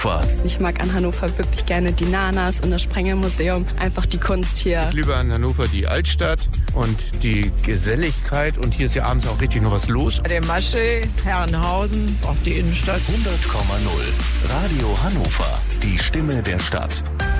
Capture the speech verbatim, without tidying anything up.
Ich mag an Hannover wirklich gerne die Nanas und das Sprengelmuseum, einfach die Kunst hier. Ich liebe an Hannover die Altstadt und die Geselligkeit und hier ist ja abends auch richtig noch was los. Der Masche, Herrenhausen, auch die Innenstadt. hundert Komma null Radio Hannover, die Stimme der Stadt.